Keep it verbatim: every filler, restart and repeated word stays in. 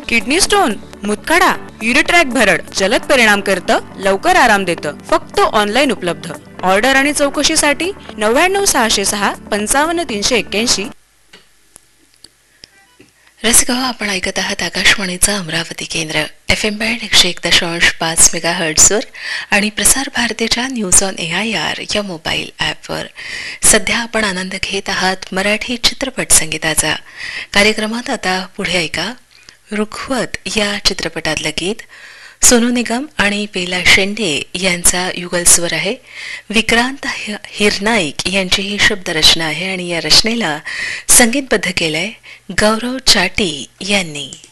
Kidney stone, मुतखडा, युरिट्रॅक भरड जलद परिणाम करतं, लवकर आराम देतं. फक्त ऑनलाईन उपलब्ध. ऑर्डर आणि चौकशीसाठी नव्याण्णव सहाशे सहा पंचावन्न तीनशे एक्क्याऐंशी. रसिका, आपण ऐकत आहात आकाशवाणीचं अमरावती केंद्र एफ एम बँड एकशे एक दशांश पाच मेगा हर्ट्झवर आणि प्रसार भारतीच्या news on A I R या मोबाईल ॲपवर. सध्या आपण आनंद घेत आहात मराठी चित्रपट संगीताचा. कार्यक्रमात आता पुढे ऐका रुखवत या चित्रपटातलं गीत. सोनू निगम आणि पेला शेंडे यांचा युगलस्वर आहे. विक्रांत हिरनाईक यांची ही शब्दरचना आहे आणि या रचनेला संगीतबद्ध केलंय गौरव चाटी यांनी.